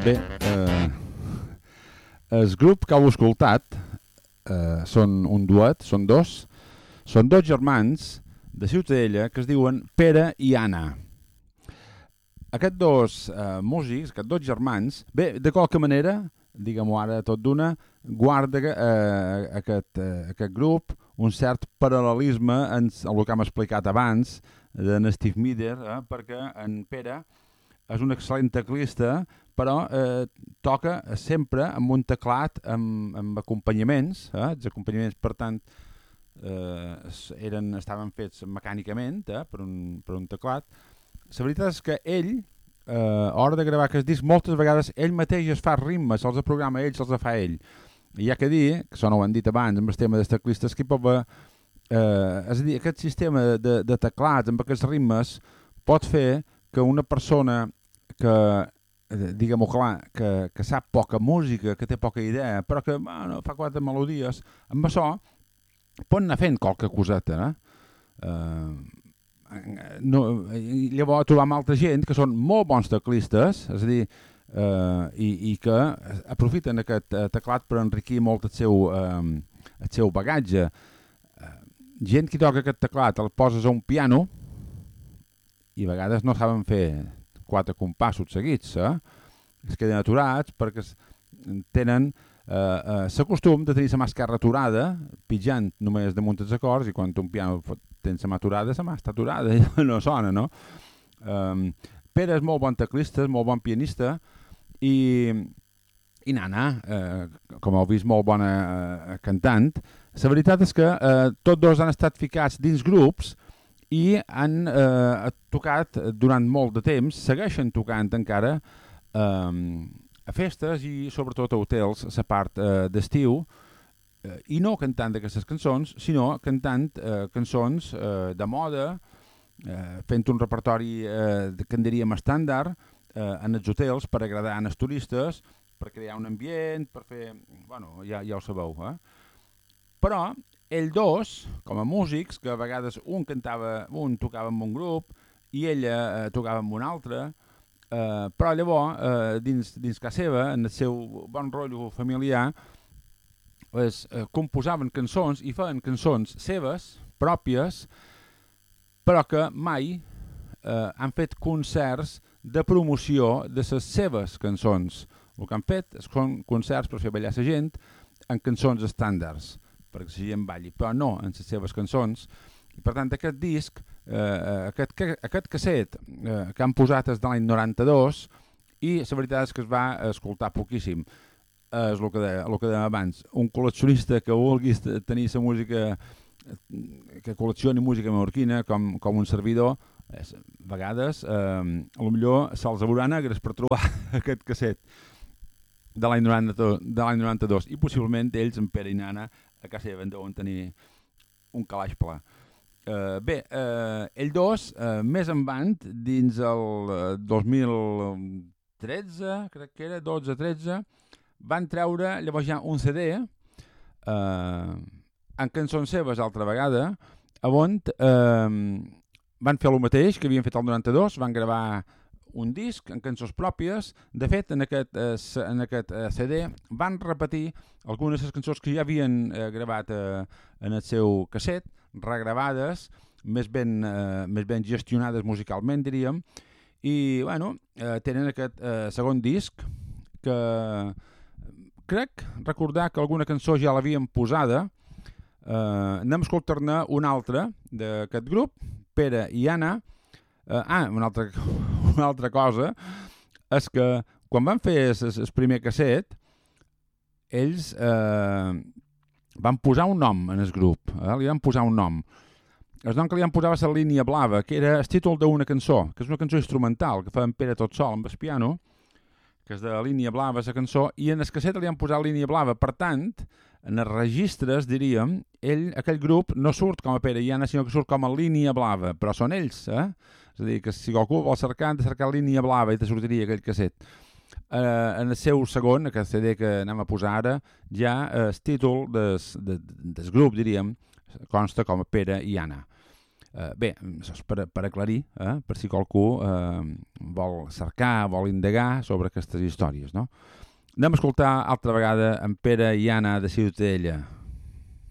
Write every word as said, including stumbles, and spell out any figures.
Bé, eh, el grup que heu escoltat eh, són un duet, són dos, són dos germans de Ciutadella que es diuen Pere i Anna. Aquests dos eh, músics, aquests dos germans, bé, de qualque manera, diguem-ho ara tot d'una, guarda eh, aquest, eh, aquest grup un cert paral·lelisme en el que hem explicat abans d'en Steve Miller, eh, perquè en Pere és un excel·lent teclista, però eh, toca sempre amb un teclat amb, amb acompanyaments, eh? Els acompanyaments, per tant, eh, eren, estaven fets mecànicament eh? per, un, per un teclat. La veritat és que ell, eh, a l'hora de gravar aquest disc, moltes vegades ell mateix es fa ritmes, els programa ell, se'ls fa ell. I hi ha que dir, que això no ho han dit abans, amb el tema dels teclistes, que hi pot haver, eh, és a dir, aquest sistema de, de teclats amb aquests ritmes pot fer que una persona que, diguem-ho clar, que, que sap poca música, que té poca idea, però que bueno, fa quatre melodies, amb això pot anar fent qualque coseta. Eh? Uh, no, llavors trobam altra gent que són molt bons teclistes, és a dir, uh, i, i que aprofiten aquest uh, teclat per enriquir molt el seu, uh, el seu bagatge. Uh, gent que toca aquest teclat el poses a un piano i a vegades no saben fer quatre compassos seguits, eh? Es queden aturats perquè tenen eh, eh, costum de tenir la mà esquerra aturada, pitjant només damunt els acords, i quan un piano tens la mà aturada, la mà està aturada i no sona, no? Um, Pere és molt bon teclista, és molt bon pianista, i, i Nana, eh, com heu vist, molt bona eh, cantant. La veritat és que eh, tots dos han estat ficats dins grups i han eh, tocat durant molt de temps, segueixen tocant encara eh, a festes i sobretot a hotels, a la part eh, d'estiu, eh, i no cantant d'aquestes cançons, sinó cantant eh, cançons eh, de moda, eh, fent un repertori eh, que en diríem estàndard eh, en els hotels per agradar als turistes, per crear un ambient, per fer... bueno, ja, ja ho sabeu, eh? Però ells dos, com a músics, que a vegades un cantava, un tocava amb un grup i ella eh, tocava amb un altre, eh, però llavors, eh, dins, dins casa seva, en el seu bon rotllo familiar, es, eh, composaven cançons i feien cançons seves, pròpies, però que mai eh, han fet concerts de promoció de les seves cançons. El que han fet són concerts per fer ballar la gent en cançons estàndards, perquè la gent balli, però no en les seves cançons. I per tant, aquest disc, eh, aquest, aquest casset eh, que han posat és de l'any noranta-dos, i la veritat és que es va escoltar poquíssim. És el que deia, el que deia abans. Un col·leccionista que vulgui tenir la música, que col·leccioni música menorquina com, com un servidor, és, a vegades, eh, potser se'ls haurà negres per trobar aquest casset de l'any noranta-dos, i possiblement ells, en Pere i Nana, a casa seva deuen tenir un calaix pla. Uh, bé, uh, ells dos, uh, més endavant, dins el uh, dos mil tretze, crec que era, dotze tretze, van treure llavors ja un C D uh, en cançons seves altra vegada, on uh, van fer el mateix que havien fet el noranta-dos, van gravar un disc en cançons pròpies. De fet, en aquest, eh, en aquest eh, C D van repetir algunes de les cançons que ja havien eh, gravat eh, en el seu casset, regravades, més ben, eh, més ben gestionades musicalment, diríem, i bueno, eh, tenen aquest eh, segon disc que crec recordar que alguna cançó ja l'havien posada. Eh, anem a escoltar-ne una altra d'aquest grup, Pere i Anna. Uh, ah, una altra, una altra cosa és que quan van fer el primer casset, ells eh, van posar un nom en el grup, eh? Li van posar un nom. El nom que li van posar va ser Línia Blava, que era el títol d'una cançó, que és una cançó instrumental que fa en Pere tot sol amb el piano, que és de Línia Blava, la cançó, i en el casset li han posat Línia Blava. Per tant, en els registres, diríem, ell, aquell grup no surt com a Pere i Anna, sinó que surt com a Línia Blava, però són ells, eh? És a dir, que si algú vol cercar, han de cercar Línia Blava i te sortiria aquell casset. Eh, en el seu segon, aquest C D que anem a posar ara, ja el títol des, de, del grup, diríem, consta com a Pere i Anna. Uh, bé, això és per, per aclarir, eh? Per si qualcú uh, vol cercar, vol indagar sobre aquestes històries, no? Anem a escoltar altra vegada en Pere i Anna de Ciutadella.